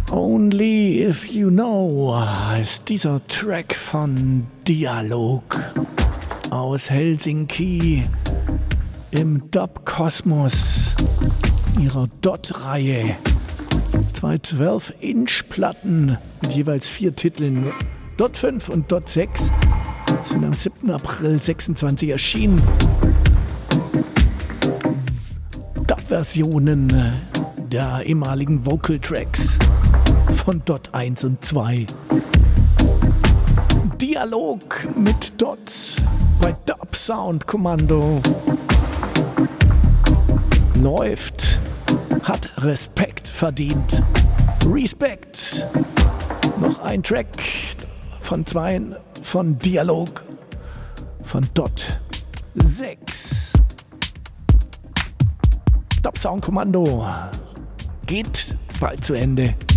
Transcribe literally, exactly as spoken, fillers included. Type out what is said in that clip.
Only If You Know ist dieser Track von Dialog aus Helsinki im Dub-Kosmos ihrer Dot-Reihe. Zwei zwölf Inch Platten mit jeweils vier Titeln. Dot fünf und Dot sechs sind am siebten April sechsundzwanzig erschienen. Dub-Versionen der ehemaligen Vocal Tracks von Dot eins und zwei. Dialog mit Dots bei Dub Sound Kommando. Läuft, hat Respekt verdient. Respekt. Noch ein Track von zweien von Dialog von Dot sechs. Dub Sound Kommando geht bald zu Ende.